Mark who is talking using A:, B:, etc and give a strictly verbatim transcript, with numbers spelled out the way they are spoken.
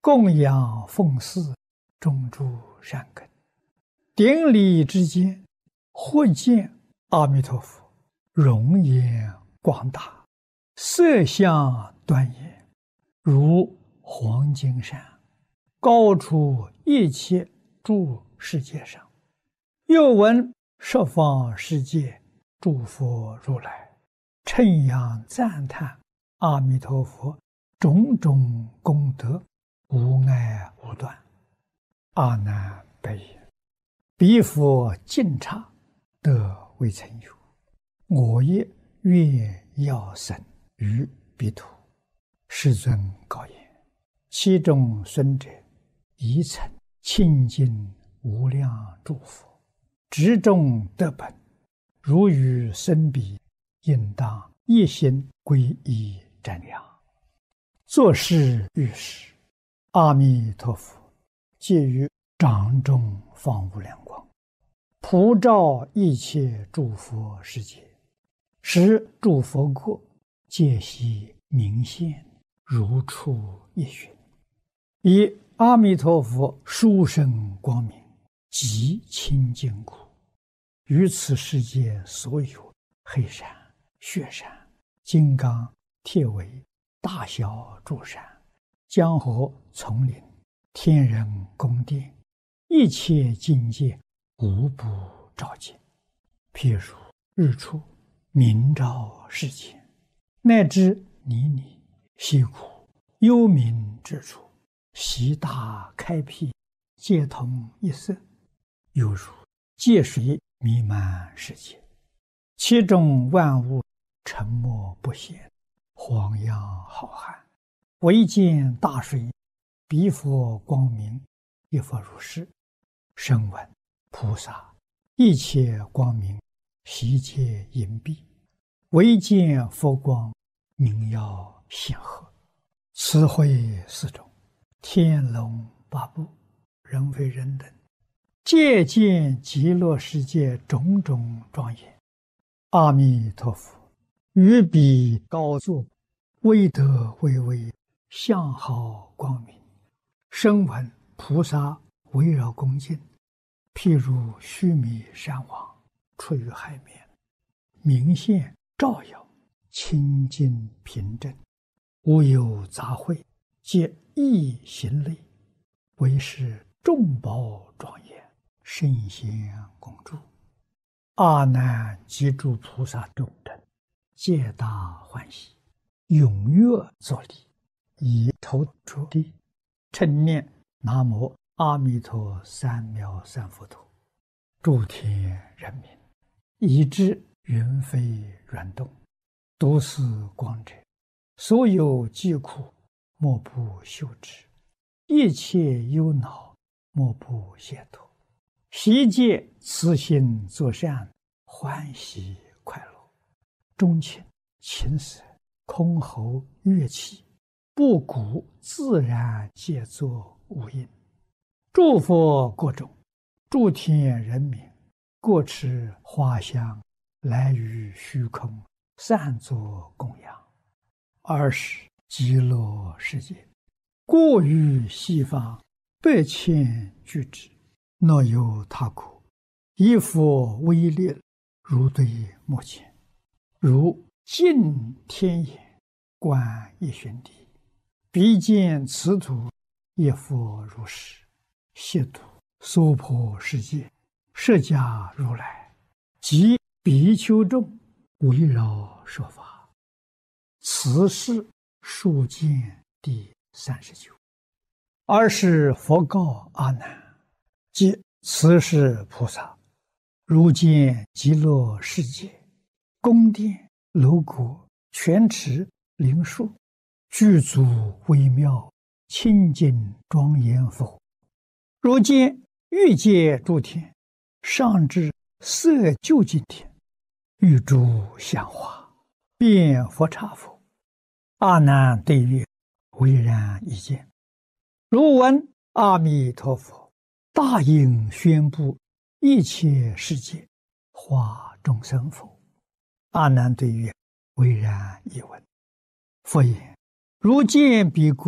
A: 供养奉祀，种诸善根。顶礼之间，或见阿弥陀佛容颜广大，色相端严，如黄金山，高出一切诸世界上。又闻十方世界诸佛如来称扬赞叹阿弥陀佛种种功德，无碍无断。阿难白言：彼佛净刹，得未曾有。我也愿要生于彼土。世尊告言：其中孙者，宜曾清净无量诸佛，执众得本，如与生彼，应当一心皈依瞻仰。作是遇时，阿弥陀佛借于掌中放无量光，普照一切诸佛世界，使诸佛国皆悉明现，如出一寻。以阿弥陀佛殊胜光明极清净故，于此世界所有黑山、雪山、金刚、铁围、大小诸山、江河、丛林、天人宫殿，一切境界无不照见。譬如日出明照世间，乃至泥泞溪谷幽冥之处，悉大开辟，皆同一色，犹如界水弥漫世界，其中万物沉默不显，荒洋浩瀚，唯见大水，彼佛光明，亦复如是。声闻菩萨一切光明，悉皆隐蔽，唯见佛光，明耀显赫。此会四种，天龙八部，人非人等，皆见极乐世界种种庄严。阿弥陀佛于彼高坐，威德巍巍，相好光明。声闻菩萨围绕恭敬，譬如须弥山王出于海面，明现照耀，清净平正，无有杂秽，皆一行类，为是众宝庄严，圣贤共住。阿难及诸菩萨众等，皆大欢喜，踊跃作礼，以头着地，称念南无阿弥陀三藐三菩提。诸天人民，以至云飞软动，读是光者，所有疾苦莫不休止，一切忧恼莫不解脱，悉皆慈心作善，欢喜快乐。钟磬、琴瑟、箜篌、乐器，布谷自然皆作无应。诸佛国中，诸天人民，各持花香，来于虚空，散作供养。二是极乐世界，过于西方百千俱胝，若有他国，以佛威力，如对目前，如尽天眼，观一旬地，彼见此土，亦复如是。悉土娑婆世界，释迦如来及比丘众，围绕说法。此是数见第三十九。二是佛告阿难：即此是菩萨，如见极乐世界，宫殿楼阁、泉池灵树，具足微妙，清净庄严佛。如见欲界诸天，上至色究竟天，欲诸香花，遍佛刹佛。阿难对曰：唯然一见。如闻阿弥陀佛大应宣布一切世界，化众生否？阿难对曰：唯然一闻。佛言：如见彼国